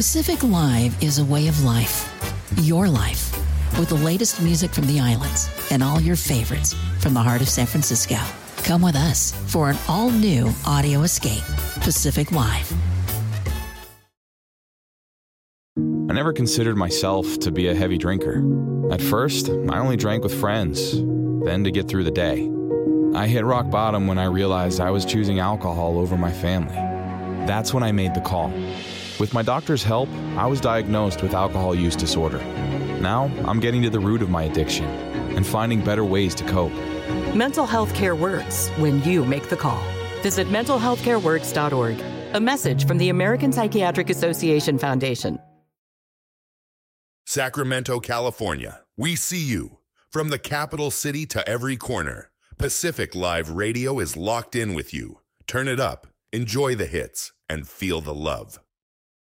Pacific Live is a way of life. Your life. With the latest music from the islands and all your favorites from the heart of San Francisco. Come with us for an all-new audio escape. Pacific Live. I never considered myself to be a heavy drinker. At first, I only drank with friends, then to get through the day. I hit rock bottom when I realized I was choosing alcohol over my family. That's when I made the call. With my doctor's help, I was diagnosed with alcohol use disorder. Now, I'm getting to the root of my addiction and finding better ways to cope. Mental health care works when you make the call. Visit mentalhealthcareworks.org. A message from the American Psychiatric Association Foundation. Sacramento, California. We see you. From the capital city to every corner, Pacific Live Radio is locked in with you. Turn it up, enjoy the hits, and feel the love.